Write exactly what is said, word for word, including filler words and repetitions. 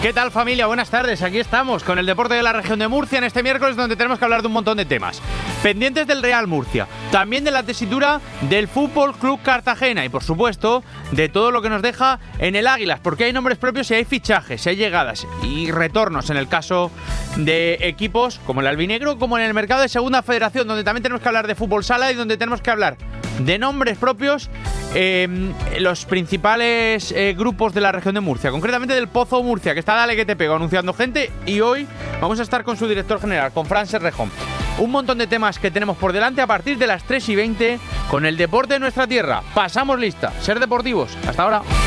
¿Qué tal, familia? Buenas tardes. Aquí estamos con el deporte de la región de Murcia en este miércoles, donde tenemos que hablar de un montón de temas. Pendientes del Real Murcia, también de la tesitura del Fútbol Club Cartagena y, por supuesto, de todo lo que nos deja en el Águilas, porque hay nombres propios y hay fichajes, hay llegadas y retornos en el caso de equipos como el albinegro, como en el mercado de Segunda Federación, donde también tenemos que hablar de fútbol sala y donde tenemos que hablar de nombres propios. Eh, los principales eh, grupos de la región de Murcia, concretamente del Pozo Murcia, que está Dale que te pego anunciando gente, y hoy vamos a estar con su director general, con Fran Serrejón. Un montón de temas que tenemos por delante a partir de las tres y veinte con el deporte de nuestra tierra. Pasamos lista. Ser deportivos. Hasta ahora.